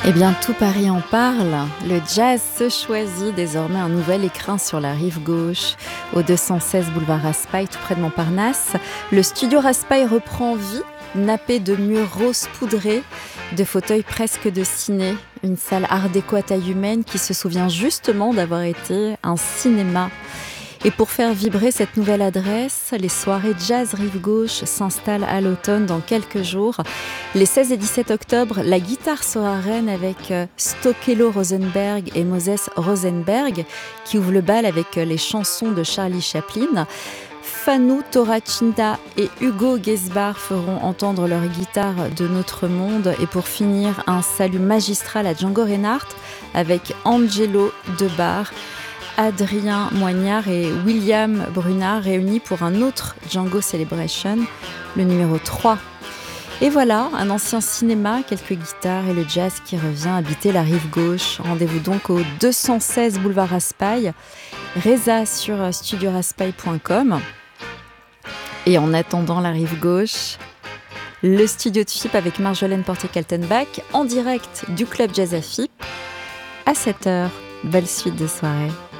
Eh bien, tout Paris en parle. Le jazz se choisit désormais un nouvel écrin sur la rive gauche, au 216 boulevard Raspail, tout près de Montparnasse. Le studio Raspail reprend vie, nappé de murs roses poudrés, de fauteuils presque de ciné. Une salle art déco à taille humaine qui se souvient justement d'avoir été un cinéma. Et pour faire vibrer cette nouvelle adresse, les soirées jazz rive gauche s'installent à l'automne dans quelques jours. Les 16 et 17 octobre, la guitare sera reine avec Stokelo Rosenberg et Moses Rosenberg qui ouvrent le bal avec les chansons de Charlie Chaplin. Fanou Toracinta et Hugo Gesbar feront entendre leur guitare de notre monde. Et pour finir, un salut magistral à Django Reinhardt avec Angelo Debar, Adrien Moignard et William Brunard réunis pour un autre Django Celebration, le numéro 3. Et voilà, un ancien cinéma, quelques guitares et le jazz qui revient habiter la rive gauche. Rendez-vous donc au 216 boulevard Raspail, Reza sur studioraspail.com. Et en attendant la rive gauche, le studio de FIP avec Marjolaine Portier-Kaltenbach en direct du club Jazz à FIP à 7h. Belle suite de soirée.